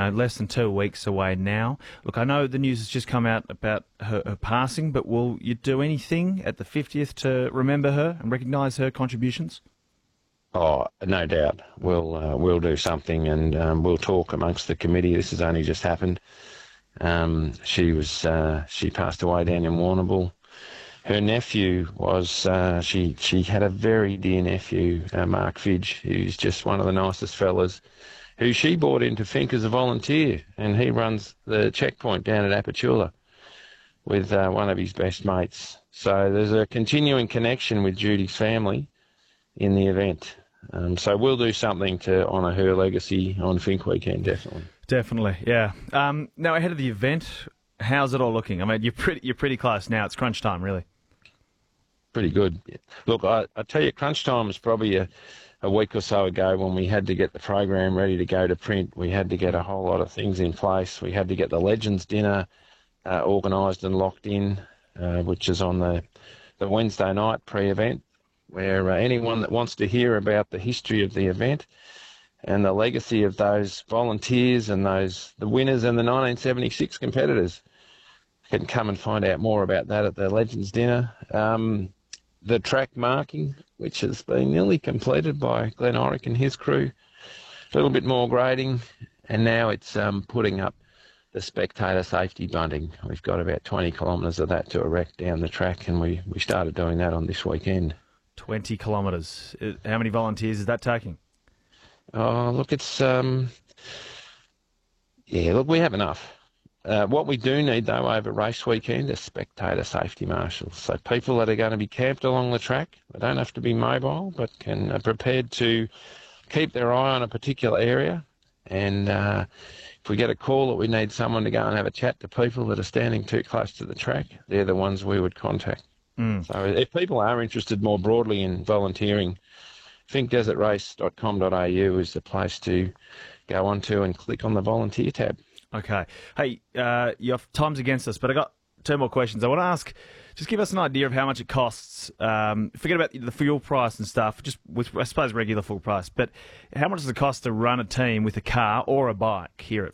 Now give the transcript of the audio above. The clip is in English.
less than 2 weeks away now. Look, I know the news has just come out about her passing, but will you do anything at the 50th to remember her and recognise her contributions? Oh, no doubt. We'll do something, and we'll talk amongst the committee. This has only just happened. She passed away down in Warrnambool. Her nephew was, she had a very dear nephew, Mark Fidge, who's just one of the nicest fellas, who she brought into Finke as a volunteer, and he runs the checkpoint down at Apachula with one of his best mates. So there's a continuing connection with Judy's family in the event. So we'll do something to honour her legacy on Finke weekend, definitely. Definitely, yeah. Now, ahead of the event, how's it all looking? I mean, you're pretty close now. It's crunch time, really. Pretty good. Look, I tell you, crunch time was probably a week or so ago when we had to get the program ready to go to print. We had to get a whole lot of things in place. We had to get the Legends dinner organised and locked in, which is on the Wednesday night pre-event, where anyone that wants to hear about the history of the event and the legacy of those volunteers and the winners and the 1976 competitors can come and find out more about that at the Legends dinner. The track marking, which has been nearly completed by Glenn Orick and his crew, a little bit more grading, and now it's putting up the spectator safety bunting. We've got about 20 kilometres of that to erect down the track, and we started doing that on this weekend. 20 kilometres. How many volunteers is that taking? Oh, look, it's... we have enough. What we do need, though, over race weekend is spectator safety marshals. So people that are going to be camped along the track, they don't have to be mobile, but are prepared to keep their eye on a particular area. And if we get a call that we need someone to go and have a chat to people that are standing too close to the track, they're the ones we would contact. So if people are interested more broadly in volunteering, finkedesertrace.com.au is the place to go onto and click on the volunteer tab. Okay. Hey, your time's against us, but I got two more questions. I want to ask, just give us an idea of how much it costs. Forget about the fuel price and stuff, just with, I suppose, regular fuel price. But how much does it cost to run a team with a car or a bike here at